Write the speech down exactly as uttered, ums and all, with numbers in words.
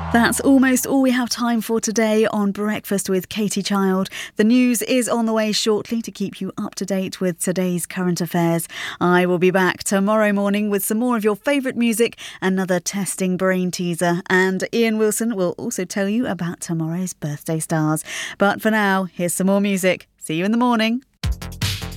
That's almost all we have time for today on Breakfast with Katie Child. The news is on the way shortly to keep you up to date with today's current affairs. I will be back tomorrow morning with some more of your favourite music, another testing brain teaser, and Ian Wilson will also tell you about tomorrow's birthday stars. But for now, here's some more music. See you in the morning.